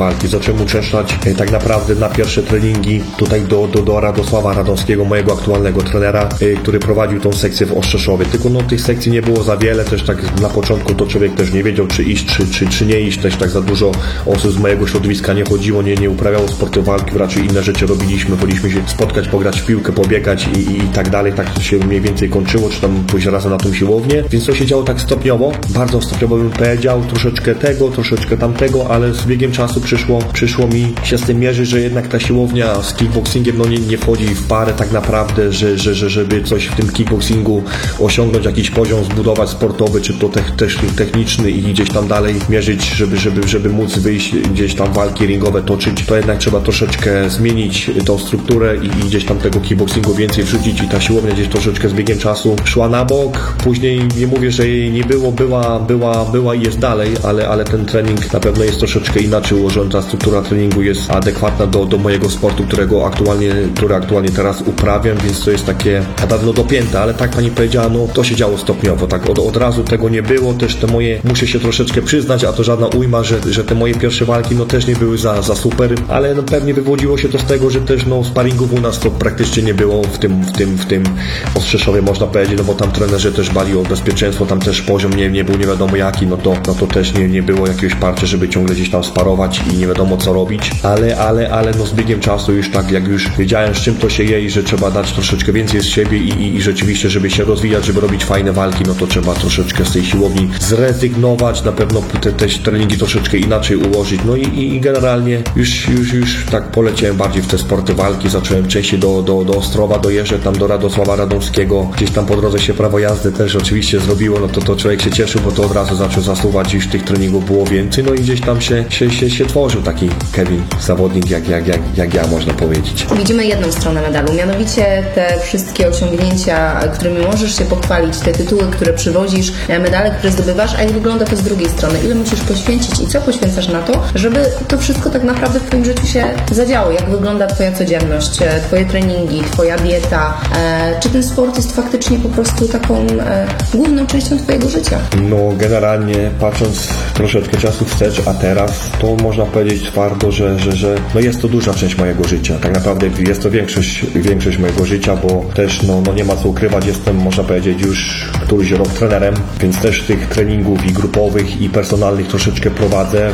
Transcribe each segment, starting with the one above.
walki. Zacząłem uczęszczać tak naprawdę na pierwsze treningi tutaj do Radosława Radomskiego, mojego aktualnego trenera, który prowadził tą sekcję w Ostrzeszowie. Tylko no tych sekcji nie było za wiele, też tak na początku to człowiek też nie wiedział, czy iść, czy nie iść, też tak za dużo osób z mojego środowiska nie chodziło, nie uprawiało sportu walki, raczej inne rzeczy robiliśmy, woliśmy się spotkać, pograć w piłkę, pobiegać i tak dalej, tak to się mniej więcej kończyło, czy tam pójść razem na tą siłownię, więc to się działo tak stopniowo, bardzo stopniowo bym powiedział, troszeczkę tego, troszeczkę tamtego, ale z biegiem czasu przyszło mi się z tym mierzyć, że jednak ta siłownia z kickboxingiem no nie wchodzi w parę tak naprawdę, żeby coś w tym kickboxingu osiągnąć, jakiś poziom zbudować sportowy, czy to też techniczny i gdzieś tam dalej mierzyć, żeby móc wyjść gdzieś tam walki ringowe toczyć, to jednak trzeba troszeczkę zmienić tą strukturę i gdzieś tam tego kickboxingu więcej wrzucić i ta siłownia gdzieś troszeczkę z biegiem czasu szła na bok. Później nie mówię, że jej nie było, była i jest dalej, ale ten trening na pewno jest troszeczkę inaczej ułożony, ta struktura treningu jest adekwatna do mojego sportu, który aktualnie teraz uprawiam, więc to jest takie na pewno dopięte, ale tak pani powiedziała, no to się działo stopniowo, tak od razu tego nie było, też te moje, muszę się troszeczkę przyznać, a to żadna ujma, że te moje pierwsze walki no też nie były za super, ale no pewnie wywodziło się to z tego, że też no sparingów u nas to praktycznie nie było w tym Ostrzeszowie, można powiedzieć, no bo tam trenerzy też bali o bezpieczeństwo, tam też poziom nie był nie wiadomo jaki, no to też nie było jakiegoś parcia, żeby ciągle gdzieś tam sparować i nie wiadomo co robić, ale no z biegiem czasu już tak, jak już wiedziałem z czym to się je i że trzeba dać troszeczkę więcej z siebie i rzeczywiście, żeby się rozwijać, żeby robić fajne walki, no to trzeba troszeczkę z tej siłowni zrezygnować, na pewno te treningi troszeczkę inaczej ułożyć, no i generalnie już tak poleciałem bardziej w te sporty walki, zacząłem częściej do Ostrowa dojeżdżać, tam do Radosława Radomskiego, gdzieś tam po drodze się prawo jazdy też oczywiście zrobiło, no to człowiek się cieszył, bo to od razu zaczął zasuwać, już tych treningów było więcej, no i gdzieś tam się tworzył taki Kevin, zawodnik jak ja, można powiedzieć. Widzimy jedną stronę medalu, mianowicie te wszystkie osiągnięcia, którymi możesz się pochwalić, te tytuły, które przywozisz, medale, które zdobywasz, a jak wygląda to z drugiej strony, ile musisz poświęcić i co poświęcasz na to, żeby to wszystko tak naprawdę w Twoim życiu się zadziało, jak wygląda Twoja codzienność, Twoje treningi, Twoja dieta, czy ten sport jest faktycznie po prostu taką główną częścią Twojego życia? No generalnie patrząc troszeczkę czasu wstecz, a teraz, to można powiedzieć twardo, że no jest to duża część mojego życia, tak naprawdę jest to większość mojego życia, bo też no nie ma co ukrywać, jestem, można powiedzieć, już któryś rok trenerem, więc też tych treningów i grupowych i personalnych troszeczkę prowadzę,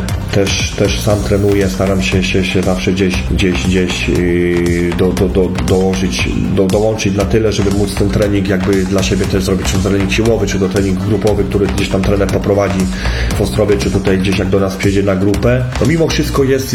też sam trenuję, staram się zawsze gdzieś dołączyć na tyle, żeby móc ten trening jakby dla siebie też zrobić, czy to trening siłowy, czy to trening grupowy, który gdzieś tam trener poprowadzi w Ostrowie, czy tutaj gdzieś jak do nas przyjedzie na grupę. No mimo wszystko jest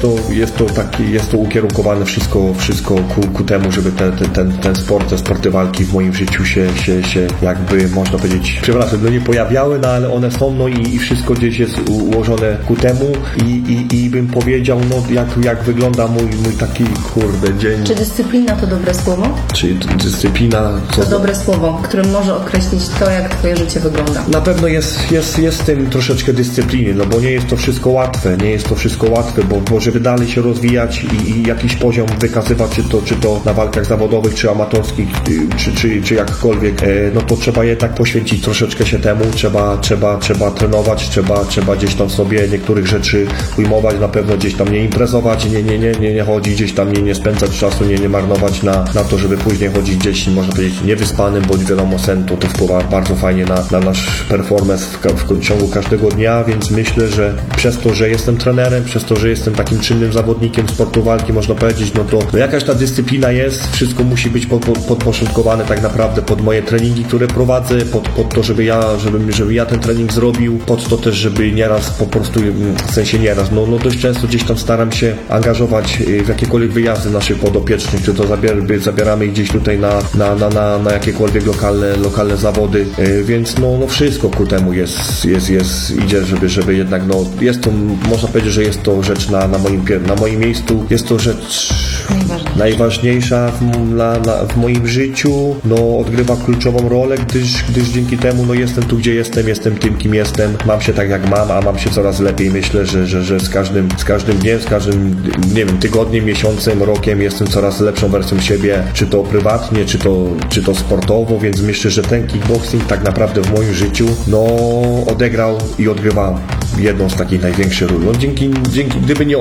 to ukierunkowane wszystko ku temu, żeby ten sport, te sporty walki w moim życiu się jakby, można powiedzieć, przepraszam, nie pojawiały, no ale one są, no i wszystko gdzieś jest ułożone ku temu i bym powiedział, no jak wygląda mój taki, dzień. Czy dyscyplina to dobre słowo? Czy dyscyplina... To dobre słowo, które może określić to, jak Twoje życie wygląda. Na pewno jest w tym troszeczkę dyscypliny, no bo nie jest to wszystko łatwe, bo żeby dalej się rozwijać i jakiś poziom wykazywać, czy to na walkach zawodowych, czy amatorskich, czy jakkolwiek, no to trzeba jednak poświęcić troszeczkę się temu, trzeba trenować, trzeba gdzieś tam sobie niektórych rzeczy ujmować, na pewno gdzieś tam nie imprezować, nie chodzić gdzieś tam, nie spędzać czasu, nie marnować na to, żeby później chodzić gdzieś, można powiedzieć, niewyspanym, bądź wiadomo, sen to wpływa bardzo fajnie na nasz performance w ciągu każdego dnia, więc myślę, że przez to, że jestem trenerem, przez to, że jestem takim czynnym zawodnikiem sportu walki, można powiedzieć, no to jakaś ta dyscyplina jest, wszystko musi być podporządkowane tak naprawdę pod moje treningi, które prowadzę, pod to, żeby ja ten trening zrobił, pod to też, żeby nieraz po prostu, w sensie nieraz, no dość często gdzieś tam staram się angażować w jakiekolwiek wyjazdy naszych podopiecznych, czy to zabieramy ich gdzieś tutaj na jakiekolwiek lokalne zawody, więc no wszystko ku temu idzie, żeby jednak, no jest to, można powiedzieć, że jest to rzecz na moim miejscu, jest to rzecz najważniejsza w moim życiu, no odgrywa kluczową rolę, gdyż dzięki temu no jestem tu, gdzie jestem tym, kim jestem, mam się tak jak mam, a mam się coraz lepiej, myślę, że z każdym dniem, z każdym, nie wiem, tygodniem, miesiącem, rokiem jestem coraz lepszą wersją siebie, czy to prywatnie, czy to sportowo, więc myślę, że ten kickboxing tak naprawdę w moim życiu no odegrał i odgrywa jedną z takich największych ról. No, gdyby nie